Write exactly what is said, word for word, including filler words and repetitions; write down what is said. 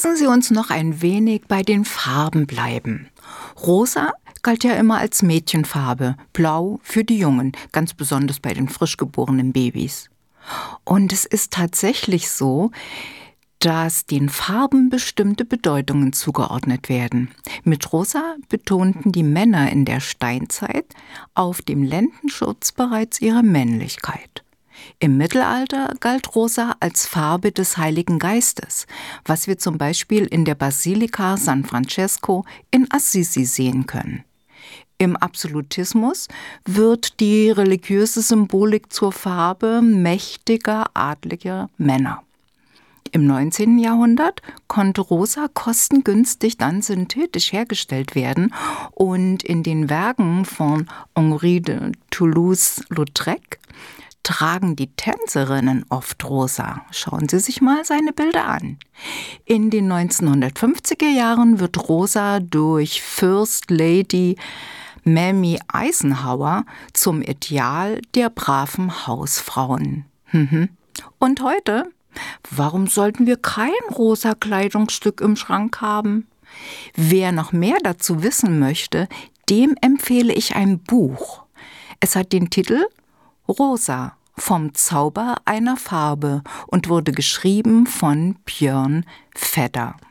Lassen Sie uns noch ein wenig bei den Farben bleiben. Rosa galt ja immer als Mädchenfarbe, blau für die Jungen, ganz besonders bei den frisch geborenen Babys. Und es ist tatsächlich so, dass den Farben bestimmte Bedeutungen zugeordnet werden. Mit Rosa betonten die Männer in der Steinzeit auf dem Lendenschutz bereits ihre Männlichkeit. Im Mittelalter galt Rosa als Farbe des Heiligen Geistes, was wir zum Beispiel in der Basilika San Francesco in Assisi sehen können. Im Absolutismus wird die religiöse Symbolik zur Farbe mächtiger, adliger Männer. Im neunzehnten Jahrhundert konnte Rosa kostengünstig dann synthetisch hergestellt werden und in den Werken von Henri de Toulouse-Lautrec tragen die Tänzerinnen oft rosa. Schauen Sie sich mal seine Bilder an. In den neunzehnhundertfünfziger Jahren wird rosa durch First Lady Mamie Eisenhower zum Ideal der braven Hausfrauen. Und heute? Warum sollten wir kein rosa Kleidungsstück im Schrank haben? Wer noch mehr dazu wissen möchte, dem empfehle ich ein Buch. Es hat den Titel Rosa vom Zauber einer Farbe und wurde geschrieben von Björn Fedder.